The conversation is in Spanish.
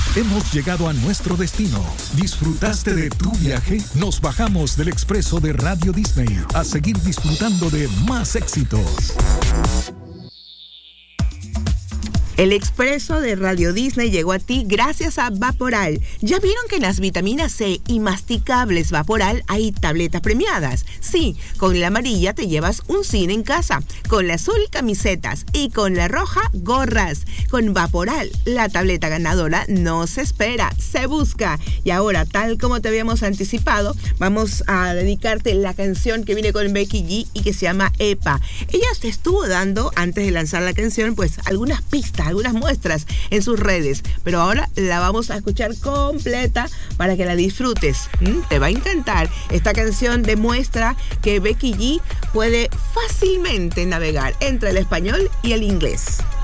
Hemos llegado a nuestro destino. ¿Disfrutaste de tu viaje? Nos bajamos del expreso de Radio Disney a seguir disfrutando de más éxitos. El expreso de Radio Disney llegó a ti gracias a Vaporal. ¿Ya vieron que en las vitaminas C y masticables Vaporal hay tabletas premiadas? Sí, con la amarilla te llevas un cine en casa, con la azul camisetas y con la roja gorras. Con Vaporal, la tableta ganadora no se espera, se busca. Y ahora, tal como te habíamos anticipado, vamos a dedicarte la canción que viene con Becky G y que se llama Epa. Ella te estuvo dando, antes de lanzar la canción, pues algunas pistas, algunas muestras en sus redes, pero ahora la vamos a escuchar completa para que la disfrutes. Te va a encantar. Esta canción demuestra que Becky G puede fácilmente navegar entre el español y el inglés.